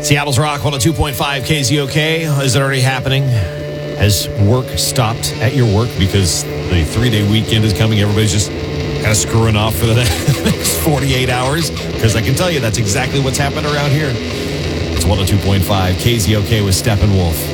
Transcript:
Seattle's Rock 102.5 KZOK. Is it already happening? Has work stopped at your work because the 3-day weekend is coming? Everybody's just kind of screwing off for the next 48 hours? Because I can tell you that's exactly what's happened around here. It's 102.5 KZOK with Steppenwolf.